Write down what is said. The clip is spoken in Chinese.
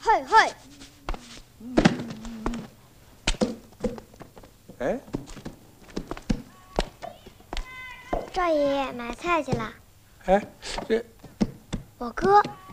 嘿嘿。 哎， 赵爷爷买菜去了。 哎，这我哥